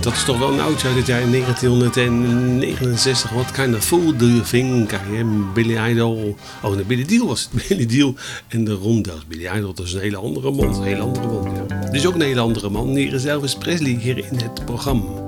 Dat is toch wel een oudje uit het jaar 1969. What kind of fool do you think I am? Billy Idol. Oh, de Billy Deal was het. Billy Deal en de Rondells. Billy Idol, dat is een hele andere man. Ja. Dus ook een hele andere man. Hier is Elvis Presley hier in het programma.